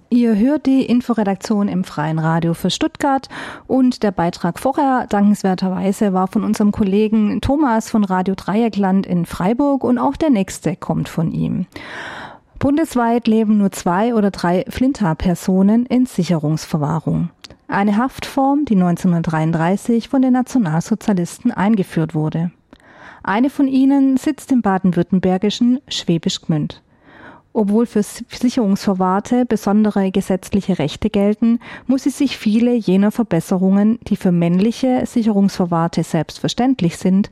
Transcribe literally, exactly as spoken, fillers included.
Ihr hört die Inforedaktion im Freien Radio für Stuttgart und der Beitrag vorher, dankenswerterweise, war von unserem Kollegen Thomas von Radio Dreieckland in Freiburg und auch der nächste kommt von ihm. Bundesweit leben nur zwei oder drei Flinta-Personen in Sicherungsverwahrung. Eine Haftform, die neunzehnhundertdreiunddreißig von den Nationalsozialisten eingeführt wurde. Eine von ihnen sitzt im baden-württembergischen Schwäbisch Gmünd. Obwohl für Sicherungsverwahrte besondere gesetzliche Rechte gelten, muss sie sich viele jener Verbesserungen, die für männliche Sicherungsverwahrte selbstverständlich sind,